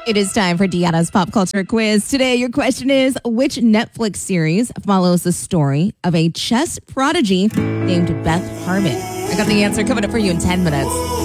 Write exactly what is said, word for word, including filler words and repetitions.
It is time for Deanna's Pop Culture Quiz. Today, your question is, which Netflix series follows the story of a chess prodigy named Beth Harmon? I got the answer coming up for you in ten minutes.